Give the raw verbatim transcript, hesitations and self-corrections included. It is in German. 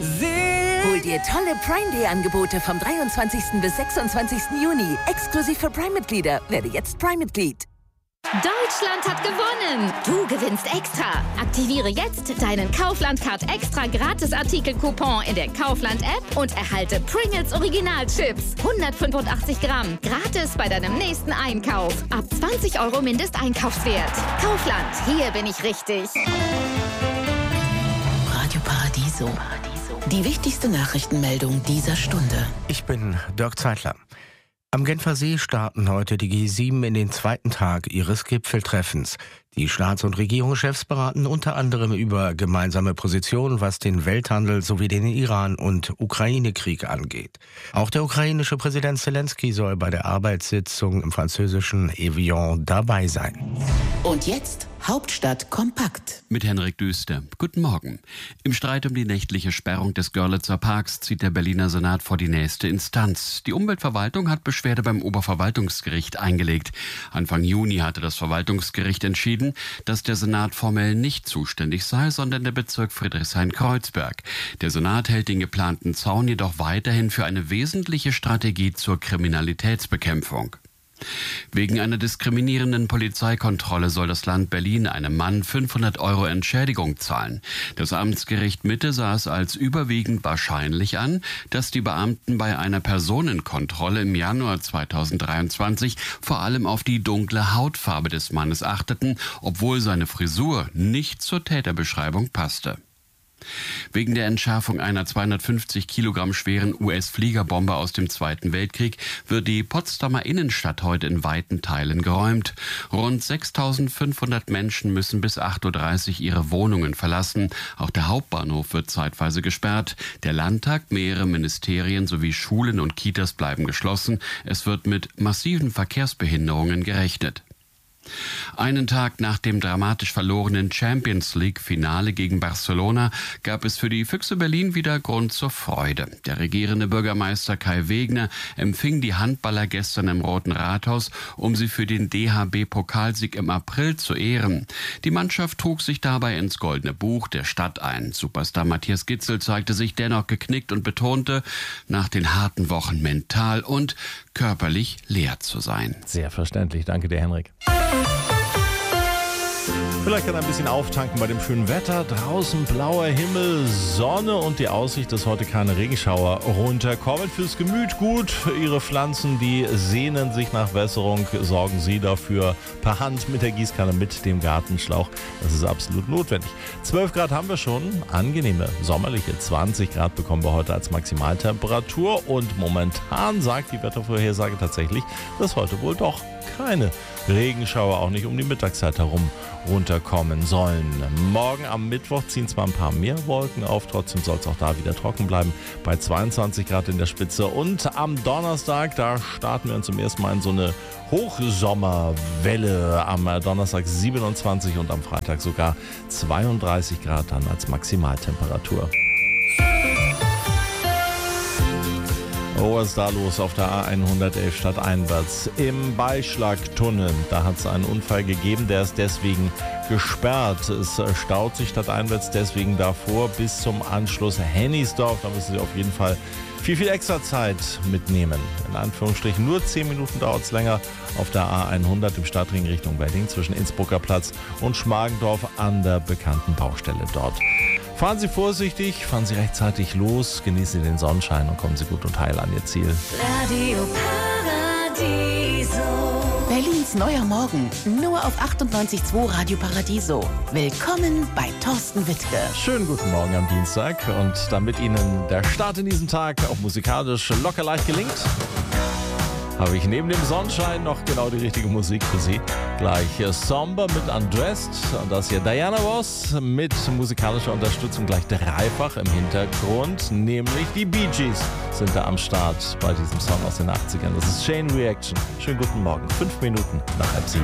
Hol dir tolle Prime Day Angebote vom dreiundzwanzigsten bis sechsundzwanzigsten Juni. Exklusiv für Prime-Mitglieder. Werde jetzt Prime-Mitglied. Deutschland hat gewonnen! Du gewinnst extra! Aktiviere jetzt deinen Kaufland-Card extra Gratis-Artikel-Coupon in der Kaufland-App und erhalte Pringles Original-Chips. hundertfünfundachtzig Gramm. Gratis bei deinem nächsten Einkauf. Ab zwanzig Euro Mindesteinkaufswert. Kaufland, hier bin ich richtig. Radio Paradiso. Die wichtigste Nachrichtenmeldung dieser Stunde. Ich bin Dirk Zeitler. Am Genfer See starten heute die G sieben in den zweiten Tag ihres Gipfeltreffens. Die Staats- und Regierungschefs beraten unter anderem über gemeinsame Positionen, was den Welthandel sowie den Iran- und Ukraine-Krieg angeht. Auch der ukrainische Präsident Zelensky soll bei der Arbeitssitzung im französischen Evian dabei sein. Und jetzt Hauptstadt kompakt. Mit Henrik Düster. Guten Morgen. Im Streit um die nächtliche Sperrung des Görlitzer Parks zieht der Berliner Senat vor die nächste Instanz. Die Umweltverwaltung hat Beschwerde beim Oberverwaltungsgericht eingelegt. Anfang Juni hatte das Verwaltungsgericht entschieden, dass der Senat formell nicht zuständig sei, sondern der Bezirk Friedrichshain-Kreuzberg. Der Senat hält den geplanten Zaun jedoch weiterhin für eine wesentliche Strategie zur Kriminalitätsbekämpfung. Wegen einer diskriminierenden Polizeikontrolle soll das Land Berlin einem Mann fünfhundert Euro Entschädigung zahlen. Das Amtsgericht Mitte sah es als überwiegend wahrscheinlich an, dass die Beamten bei einer Personenkontrolle im Januar zweitausenddreiundzwanzig vor allem auf die dunkle Hautfarbe des Mannes achteten, obwohl seine Frisur nicht zur Täterbeschreibung passte. Wegen der Entschärfung einer zweihundertfünfzig Kilogramm schweren U S-Fliegerbombe aus dem Zweiten Weltkrieg wird die Potsdamer Innenstadt heute in weiten Teilen geräumt. Rund sechstausendfünfhundert Menschen müssen bis acht Uhr dreißig ihre Wohnungen verlassen. Auch der Hauptbahnhof wird zeitweise gesperrt. Der Landtag, mehrere Ministerien sowie Schulen und Kitas bleiben geschlossen. Es wird mit massiven Verkehrsbehinderungen gerechnet. Einen Tag nach dem dramatisch verlorenen Champions-League-Finale gegen Barcelona gab es für die Füchse Berlin wieder Grund zur Freude. Der regierende Bürgermeister Kai Wegner empfing die Handballer gestern im Roten Rathaus, um sie für den D H B-Pokalsieg im April zu ehren. Die Mannschaft trug sich dabei ins Goldene Buch der Stadt ein. Superstar Matthias Gitzel zeigte sich dennoch geknickt und betonte, nach den harten Wochen mental und körperlich leer zu sein. Sehr verständlich, danke dir, Henrik. Vielleicht kann er ein bisschen auftanken bei dem schönen Wetter. Draußen blauer Himmel, Sonne und die Aussicht, dass heute keine Regenschauer runterkommen. Fürs Gemüt gut. Für Ihre Pflanzen, die sehnen sich nach Wässerung, sorgen Sie dafür per Hand mit der Gießkanne, mit dem Gartenschlauch. Das ist absolut notwendig. zwölf Grad haben wir schon. Angenehme, sommerliche zwanzig Grad bekommen wir heute als Maximaltemperatur. Und momentan sagt die Wettervorhersage tatsächlich, dass heute wohl doch keine Regenschauer, auch nicht um die Mittagszeit herum, runterkommen sollen. Morgen am Mittwoch ziehen zwar ein paar mehr Wolken auf, trotzdem soll es auch da wieder trocken bleiben, bei zweiundzwanzig Grad in der Spitze. Und am Donnerstag, da starten wir uns zum ersten Mal in so eine Hochsommerwelle. Am Donnerstag siebenundzwanzig und am Freitag sogar zweiunddreißig Grad dann als Maximaltemperatur. Oh, was ist da los auf der A hundertelf stadteinwärts? Im Beischlagtunnel, da hat es einen Unfall gegeben, der ist deswegen gesperrt. Es staut sich stadteinwärts deswegen davor bis zum Anschluss Hennigsdorf. Da müssen Sie auf jeden Fall viel, viel extra Zeit mitnehmen. In Anführungsstrichen nur zehn Minuten dauert es länger auf der A hundert im Stadtring Richtung Wedding zwischen Innsbrucker Platz und Schmargendorf an der bekannten Baustelle dort. Fahren Sie vorsichtig, fahren Sie rechtzeitig los, genießen Sie den Sonnenschein und kommen Sie gut und heil an Ihr Ziel. Radio Paradiso. Berlins neuer Morgen, nur auf achtundneunzig Komma zwei Radio Paradiso. Willkommen bei Thorsten Wittke. Schönen guten Morgen am Dienstag und damit Ihnen der Start in diesen Tag auch musikalisch locker leicht gelingt, habe ich neben dem Sonnenschein noch genau die richtige Musik für Sie. Gleich Somber mit Undressed und das hier Diana Ross mit musikalischer Unterstützung gleich dreifach im Hintergrund, nämlich die Bee Gees sind da am Start bei diesem Song aus den achtzigern. Das ist Chain Reaction. Schönen guten Morgen, fünf Minuten nach halb sieben.